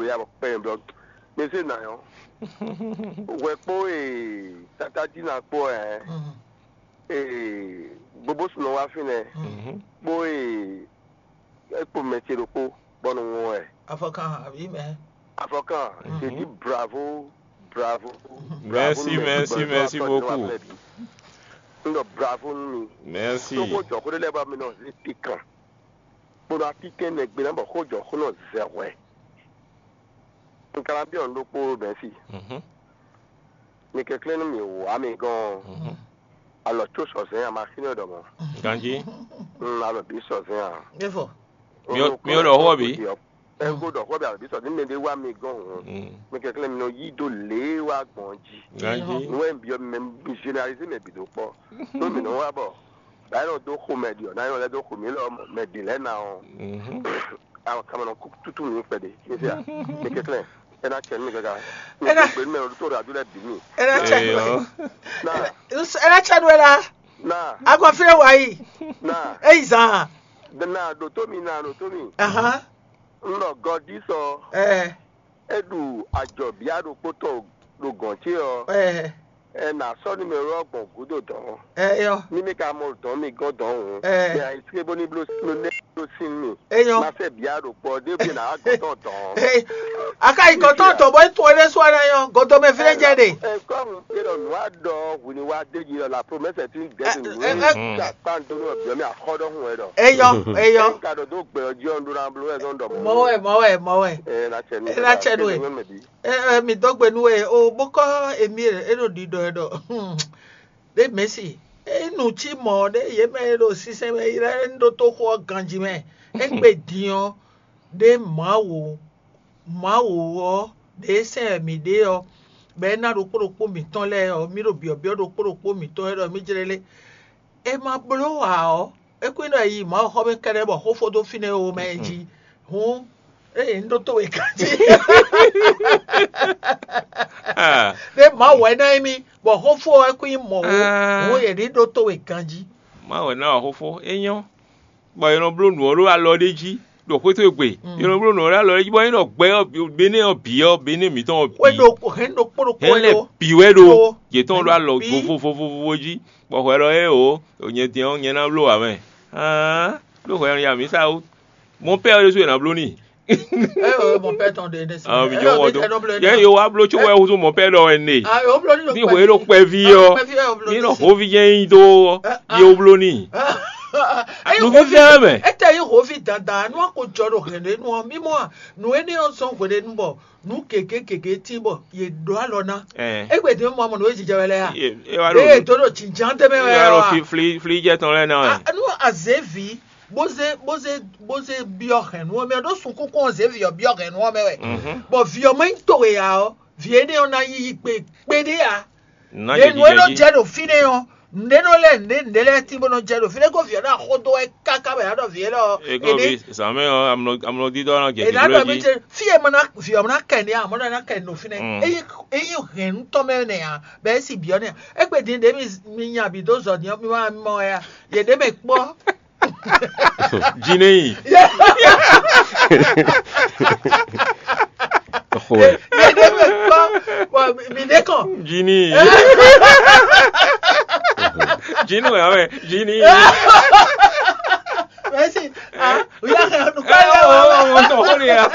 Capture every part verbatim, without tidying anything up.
pe ya pe blo me se na yo we po e tata di na po eh eh bobo suno wa fine bo e e po me ti ro po bonu won e Afokan abi me Afokan je dis bravo bravo merci merci merci beaucoup no bravo mi merci so ko jo ko le ba mi no le pikan bo na pikan ne gbe na bo ko jo ko no zero e nkan bi on lo po be si mhm ni ke klenu mi wa mi gan alo to so se ma kini do mo ganji mm alo bi so se a Efo mi o mi o lo ho bi e go do ho bi abi so ni me de wa mi gan mi ke klenu mi no yi do le wa gbonji ganji no en bi o me bi generalize me bi do po no mi no wa bo I don't do comedy na yo le do ko mi lo me di le na o mhm a kama no tutu mi fe de mi se a mi ke klenu ena chen mi gaga ena pe me to ra dule bi mi Era chen na Era chen wela na Agwa fire wa yi na Eiza de na do to mi na do to mi Aha no god this o eh edu ajobi aro poto lo gan ti o eh e na so ni me ro gbon gudo don eh yo ni me ka mo don mi gan don Eh. e ai se bo ni blo no ne lo sin mi eh yo ma se bi aro po de bi na gan don don eh aka ikoto to boy to ele so ara yo godo me fire je de e come you know wa do we ni wa de ji la promesse ti get ni Eh, eh, we ja pan to no bi mi akodo hun e do eh yo eh yo ka do do gbe ojo ndura blo e don do mo we mo we mo we e na chen mi Eh, na chen we. eh mi dogbe nu e o boko emi e no di do e do de messi e nu chi mo de ye me lo sise me ire ndo to ko ganji me e gbe dion de mawo mawo o de se mi de o be na ro poropo mi ton le o mi ro bi obi ro poropo mi ton e do mi jirele e ma blo wa o e ku no yi ma ho be kere bo ho fodo fine o me ji hu e ndo to we ganji ah de ma we na mi bo ho fo e ku mo Ah. wo ye ndo to we ganji ma we na ho fo eyan bo yo blo nu o lo a lo deji do ko to gbe yo blo nu o lo deji bo yo no gbe be ni obi o be ni mi ton we obi do ko he ndo poro ko hele lo biwe do Lo. je ton lo a lo Bi. fo fo fo fo ji bo ho ro e o onye ti on yen na blo wa me ah lo ho ya mi sa o mon père le so na blo ni eh oh, mon père ton de de ah mi jo wo do ye yo wa blo chu we o so mon père lo en ni ah o blo ni ni ho e lo pe vi o ni no ho vi yen do ye o blo ni ayi nu ho vi fi fe me eta yi ho fi dada nu ko joro hene nu mi mo nu eni on so ko de nu bo nu keke keke ti bo ye do alona eh e gbe de mo mo nu e jije wele ya e e wa lo e to do chinjan te me e we wa lo wa fi fli fli je ton le na nu azevi boze boze boze biohen wo me do sun kokon azevi yo biohen wo me we mhm bo vi o mo to we ya o vi eni ona yi pe pe de ya na de je no no ji je do fine yo nde no le nde nde le ti bo no je do fine ko vi na ko do e kaka be ya do vi lo e go bi sa me o am no am no di do na je e ti na blo do mi ji je fi e mo na vi o na ken ya mo na ken no fine Mm. e e yo hen to me ne ya be si bi o ne e pe din de mi mi nya bi do zo ni mi wa mo ya ye de me po ji ni ye de me po wa mi de kan ji ni ji ni wa me ji ni be si ah o ya kan no eh ka ya wa o mo to ho ni ya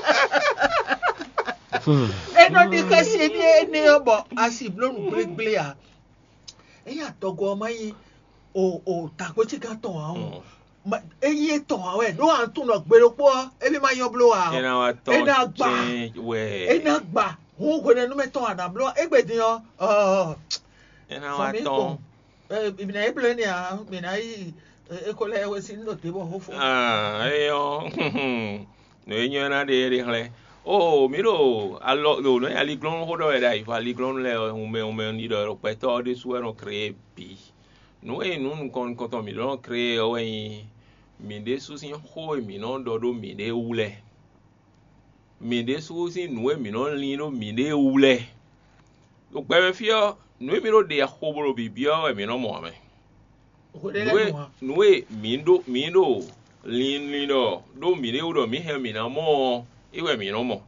e no di ka si ni ni o bo asi blonu gbegbele ya e ya togo ma yi o o ta ko ti ka ton awon ma eye ton awon e do an tun no gbero po e bi ma yan blow e a na wa to e na gba change we e na gba hun ko ne nu me ton ana blow e gbe din o oh e na wa to eh ibi na e blow ni a mi na yi e ko le we sin no te bo ho fo ah e yo no e nyo na de ri hle oh miro allo lo no ali glon ho do e dai fa ali glon le o me o me ni do pe to de su no créer bi no e nu kon kon to mi do créer o yin mi de su sin ho mi no do do mi de ule mi de su sin nu e mi no lin no mi de ule o pe me fio nu e mi do de ho bro bi bi o e mi no mo me ko de nu le e mo nu e mi do mi do lin lin do do mi de u do mi he mi na mo iwe mi no mo